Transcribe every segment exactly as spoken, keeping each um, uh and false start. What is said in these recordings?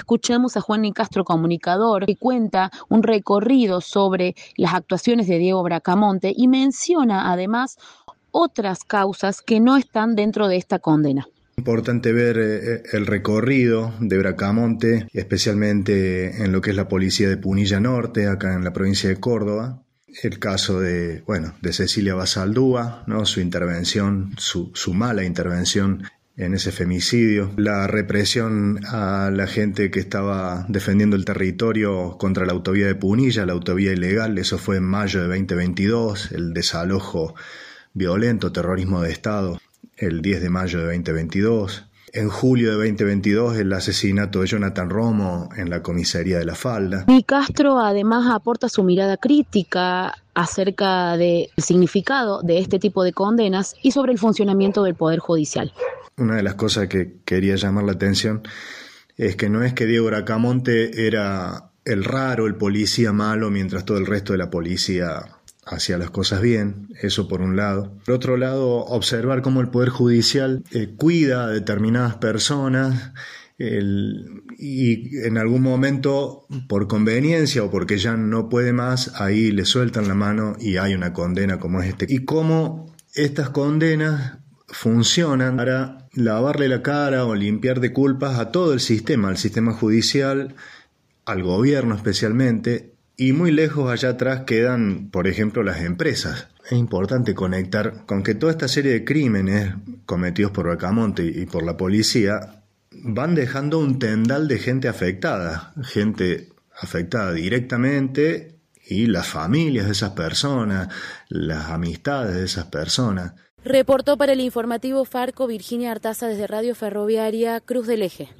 Escuchamos a Juan Nicastro, comunicador, que cuenta un recorrido sobre las actuaciones de Diego Bracamonte y menciona además otras causas que no están dentro de esta condena. Importante ver eh, el recorrido de Bracamonte, especialmente en lo que es la policía de Punilla Norte, acá en la provincia de Córdoba. El caso de, bueno, de Cecilia Basaldúa, ¿no? Su intervención, su, su mala intervención en ese femicidio, la represión a la gente que estaba defendiendo el territorio contra la autovía de Punilla, la autovía ilegal, eso fue en mayo de veinte veintidós, el desalojo violento, terrorismo de Estado, el diez de mayo de veinte veintidós. En julio de veinte veintidós, el asesinato de Jonathan Romo en la comisaría de La Falda. Nicastro además aporta su mirada crítica acerca del significado de este tipo de condenas y sobre el funcionamiento del Poder Judicial. Una de las cosas que quería llamar la atención es que no es que Diego Bracamonte era el raro, el policía malo, mientras todo el resto de la policía hacía las cosas bien, eso por un lado. Por otro lado, observar cómo el Poder Judicial eh, cuida a determinadas personas el, y en algún momento, por conveniencia o porque ya no puede más, ahí le sueltan la mano y hay una condena como este. Y cómo estas condenas funcionan para lavarle la cara o limpiar de culpas a todo el sistema, al sistema judicial, al gobierno especialmente. Y muy lejos allá atrás quedan, por ejemplo, las empresas. Es importante conectar con que toda esta serie de crímenes cometidos por Bracamonte y por la policía van dejando un tendal de gente afectada, gente afectada directamente y las familias de esas personas, las amistades de esas personas. Reportó para el informativo Farco Virginia Artaza desde Radio Ferroviaria Cruz del Eje.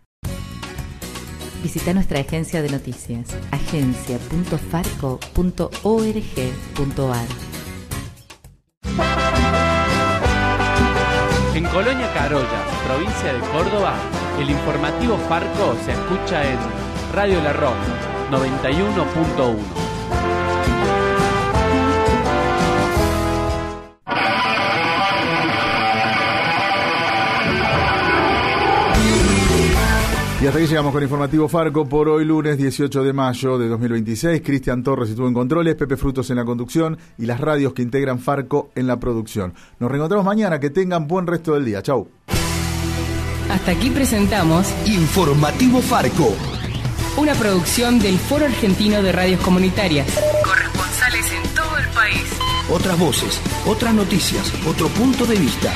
Visita nuestra agencia de noticias, agencia punto farco punto org punto ar. En Colonia Carolla, provincia de Córdoba, el informativo Farco se escucha en Radio La Roca noventa y uno punto uno. Y hasta aquí llegamos con Informativo Farco por hoy, lunes dieciocho de mayo de dos mil veintiséis. Cristian Torres estuvo en controles, Pepe Frutos en la conducción y las radios que integran Farco en la producción. Nos reencontramos mañana, que tengan buen resto del día. Chau. Hasta aquí presentamos Informativo Farco, una producción del Foro Argentino de Radios Comunitarias. Corresponsales en todo el país. Otras voces, otras noticias, otro punto de vista.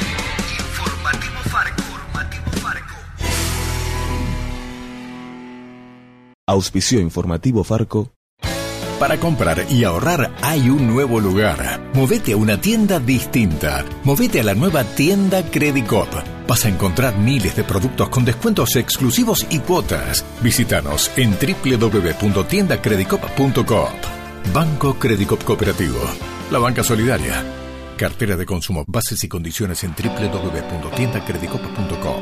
Auspició Informativo Farco. Para comprar y ahorrar hay un nuevo lugar. Movete a una tienda distinta. Movete a la nueva tienda Credicop. Vas a encontrar miles de productos con descuentos exclusivos y cuotas. Visítanos en doble u doble u doble u punto tienda credicop punto com. Banco Credicop Cooperativo. La banca solidaria. Cartera de consumo. Bases y condiciones en doble u doble u doble u punto tienda credicop punto com.